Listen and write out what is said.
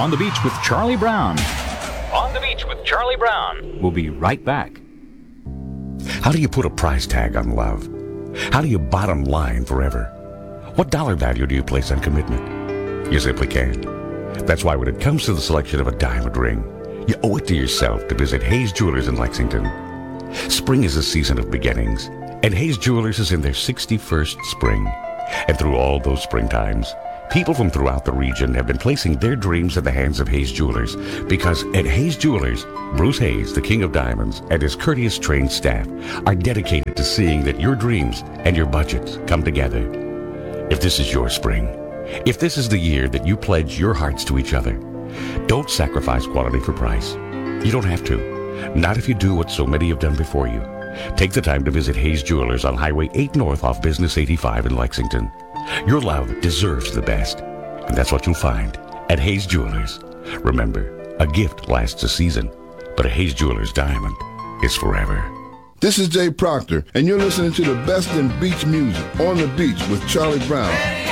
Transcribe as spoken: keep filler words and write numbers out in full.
On the Beach with Charlie Brown. On the Beach with Charlie Brown. We'll be right back. How do you put a price tag on love? How do you bottom line forever? What dollar value do you place on commitment? You simply can't. That's why when it comes to the selection of a diamond ring, you owe it to yourself to visit Hayes Jewelers in Lexington. Spring is a season of beginnings, and Hayes Jewelers is in their sixty-first spring. And through all those springtimes, people from throughout the region have been placing their dreams in the hands of Hayes Jewelers, because at Hayes Jewelers, Bruce Hayes, the King of Diamonds, and his courteous trained staff are dedicated to seeing that your dreams and your budgets come together. If this is your spring, if this is the year that you pledge your hearts to each other, don't sacrifice quality for price. You don't have to. Not if you do what so many have done before you. Take the time to visit Hayes Jewelers on Highway eight North off Business eighty-five in Lexington. Your love deserves the best, and that's what you'll find at Hayes Jewelers. Remember, a gift lasts a season, but a Hayes Jewelers diamond is forever. This is Jay Proctor, and you're listening to the best in beach music, On the Beach with Charlie Brown.